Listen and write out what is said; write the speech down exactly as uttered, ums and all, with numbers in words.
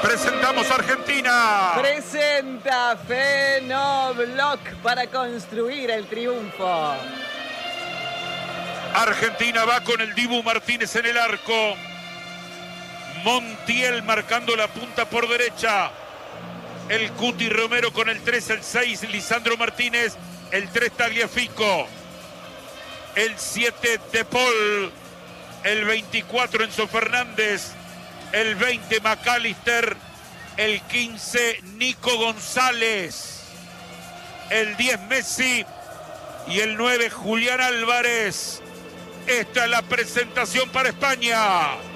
Presentamos Argentina. Presenta Fenobloc para construir el triunfo. Argentina va con el Dibu Martínez en el arco. Montiel marcando la punta por derecha. El Cuti Romero con el tres, el seis, Lisandro Martínez. El tres, Tagliafico. El siete, De Paul. El veinticuatro, Enzo Fernández. El veinte, McAllister. El quince, Nico González. El diez, Messi. Y el nueve, Julián Álvarez. Esta es la presentación para España.